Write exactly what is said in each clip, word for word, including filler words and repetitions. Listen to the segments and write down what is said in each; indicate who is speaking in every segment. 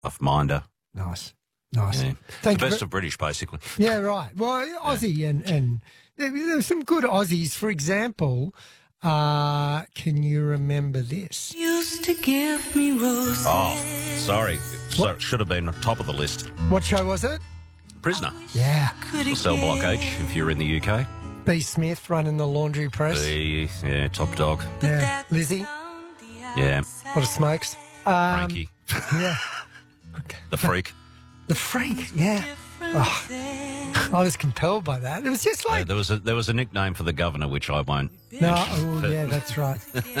Speaker 1: of Minder.
Speaker 2: Nice. Nice.
Speaker 1: Yeah.
Speaker 2: Thank
Speaker 1: the
Speaker 2: you
Speaker 1: best
Speaker 2: for-
Speaker 1: of British, basically.
Speaker 2: Yeah, right. Well, Aussie and, and there, there's some good Aussies. For example, uh, can you remember this?
Speaker 3: Used to give me roses.
Speaker 1: Oh, sorry. So, should have been on top of the list.
Speaker 2: What show was it?
Speaker 1: Prisoner.
Speaker 2: Yeah.
Speaker 1: Cell Block H, if you're in the U K.
Speaker 2: B. Smith running the laundry press.
Speaker 1: The, yeah, top dog.
Speaker 2: Yeah. Lizzie.
Speaker 1: Yeah.
Speaker 2: What a smokes. Um,
Speaker 1: Frankie.
Speaker 2: Yeah.
Speaker 1: The freak.
Speaker 2: The freak. Yeah. Oh, I was compelled by that. It was just
Speaker 1: Uh,
Speaker 2: like
Speaker 1: there was a there was a nickname for the governor, which I won't.
Speaker 2: no. Oh, yeah, that's right.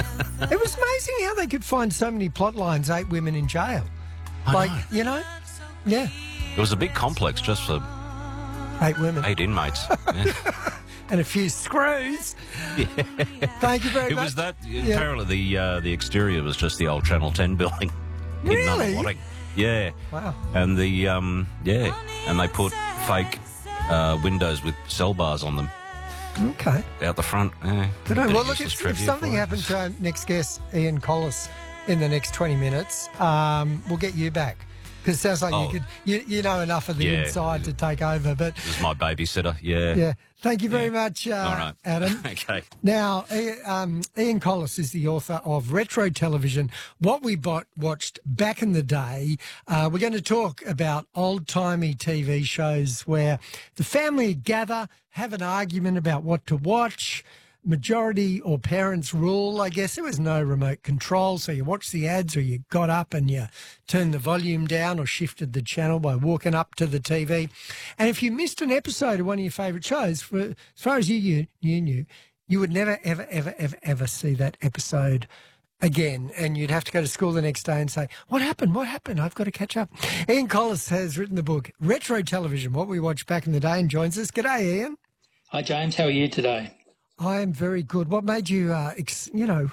Speaker 2: It was amazing how they could find so many plot lines. Eight women in jail.
Speaker 1: I
Speaker 2: Like
Speaker 1: know.
Speaker 2: you know. Yeah.
Speaker 1: It was a big complex just for
Speaker 2: Eight women.
Speaker 1: eight inmates. Yeah.
Speaker 2: And a few screws. Thank you very
Speaker 1: It
Speaker 2: much.
Speaker 1: was that.
Speaker 2: Yeah.
Speaker 1: Apparently, the uh, the exterior was just the old Channel ten building. in
Speaker 2: Really?
Speaker 1: Nunawading. Yeah.
Speaker 2: Wow.
Speaker 1: And the um yeah, and they put fake uh, windows with cell bars on them
Speaker 2: Okay.
Speaker 1: out the front. Yeah.
Speaker 2: Good on.
Speaker 1: Bit
Speaker 2: Well,
Speaker 1: of
Speaker 2: look,
Speaker 1: useless
Speaker 2: if, if
Speaker 1: trivia
Speaker 2: something
Speaker 1: for you.
Speaker 2: happened to our next guest, Ian Collis, in the next twenty minutes, um, we'll get you back. Because it sounds like
Speaker 1: Oh.
Speaker 2: you could, you, you know enough of the
Speaker 1: Yeah.
Speaker 2: inside to take over. But
Speaker 1: This is my babysitter. Yeah.
Speaker 2: yeah, thank you very
Speaker 1: Yeah.
Speaker 2: much, uh,
Speaker 1: All right.
Speaker 2: Adam.
Speaker 1: Okay.
Speaker 2: Now, I- um, Ian Collis is the author of Retro Television, What We Bought, Watched Back in the Day. Uh, we're going to talk about old-timey T V shows where the family gather, have an argument about what to watch. Majority or parents rule, I guess. There was no remote control, so you watched the ads or you got up and you turned the volume down or shifted the channel by walking up to the T V. And if you missed an episode of one of your favourite shows, for, as far as you, you, you knew, you would never, ever, ever, ever, ever see that episode again. And you'd have to go to school the next day and say, what happened? What happened? I've got to catch up. Ian Collis has written the book, Retro Television, What We Watched Back in the Day, and joins us. G'day, Ian.
Speaker 4: Hi, James. How are you today?
Speaker 2: I am very good. What made you, uh, ex- you know,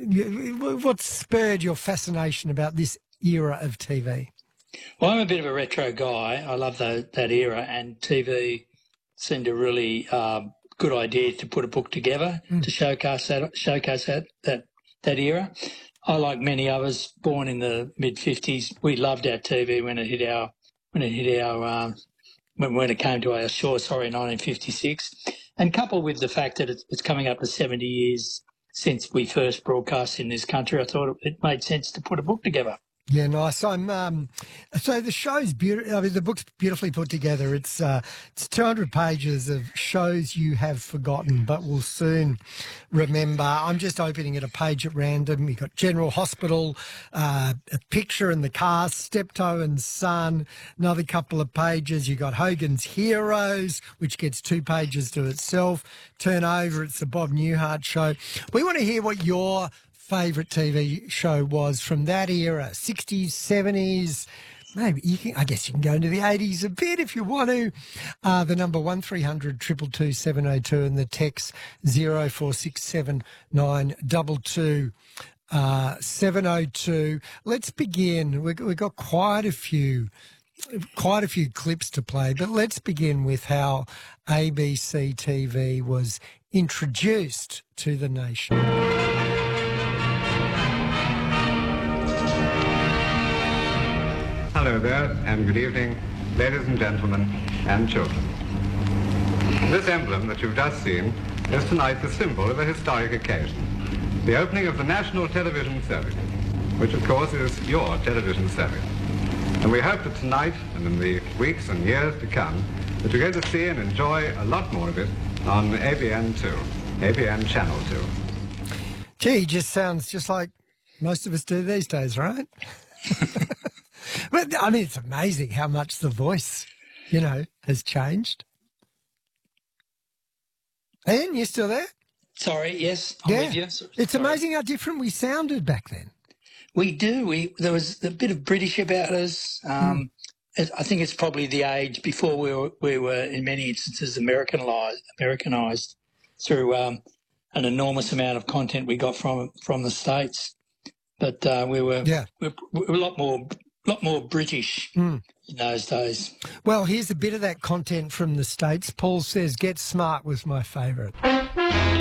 Speaker 2: you- what spurred your fascination about this era of T V?
Speaker 4: Well, I'm a bit of a retro guy. I love the, that era, and T V seemed a really uh, good idea to put a book together
Speaker 2: Mm.
Speaker 4: to showcase that showcase that, that that era. I, like many others, born in the mid fifties, we loved our T V when it hit our when it hit our um, when when it came to our shore. Sorry, nineteen fifty-six. And coupled with the fact that it's, it's coming up to seventy years since we first broadcast in this country, I thought it, it made sense to put a book together.
Speaker 2: Yeah, nice. I'm um, so the show's beautiful. I mean, the book's beautifully put together. It's uh, it's two hundred pages of shows you have forgotten, but will soon remember. I'm just opening it a page at random. You've got General Hospital, uh, a picture in the cast, Steptoe and Son. Another couple of pages. You got Hogan's Heroes, which gets two pages to itself. Turn over. It's the Bob Newhart Show. We want to hear what your favourite T V show was from that era, sixties, seventies, maybe you can, I guess you can go into the eighties a bit if you want to. Uh, the number one three hundred two two two seven oh two and the text zero four six seven nine two two uh, seven oh two. Let's begin. We, we've got quite a few quite a few clips to play, but let's begin with how A B C T V was introduced to the nation.
Speaker 5: Hello there, and good evening, ladies and gentlemen, and children. This emblem that you've just seen is tonight the symbol of a historic occasion, the opening of the National Television Service, which of course is your television service. And we hope that tonight, and in the weeks and years to come, that you're going to see and enjoy a lot more of it on A B N two, A B N Channel two.
Speaker 2: Gee, just sounds just like most of us do these days, right? But, I mean, it's amazing how much the voice, you know, has changed. Ian, you still there?
Speaker 4: Sorry, yes, I'm
Speaker 2: yeah.
Speaker 4: with you. S-
Speaker 2: It's
Speaker 4: sorry.
Speaker 2: amazing how different we sounded back then.
Speaker 4: We do. We there was a bit of British about us. Um, it, I think it's probably the age before we were, we were in many instances Americanized, Americanized through um, an enormous amount of content we got from from the States. But uh, we were
Speaker 2: Yeah.
Speaker 4: we we were a lot more lot more British
Speaker 2: Mm.
Speaker 4: in those days.
Speaker 2: Well, here's a bit of that content from the States. Paul says, Get Smart was my favourite.